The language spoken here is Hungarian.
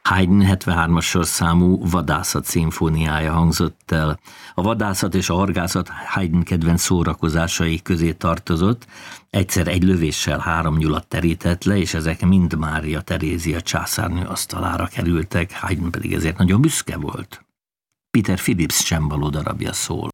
Haydn 73-as sorszámú Vadászat szimfóniája hangzott el. A vadászat és a horgászat Haydn kedvenc szórakozásai közé tartozott. Egyszer egy lövéssel 3 nyulat terített le, és ezek mind Mária Terézia császárnő asztalára kerültek, Haydn pedig ezért nagyon büszke volt. Peter Phillips csembaló darabja szól.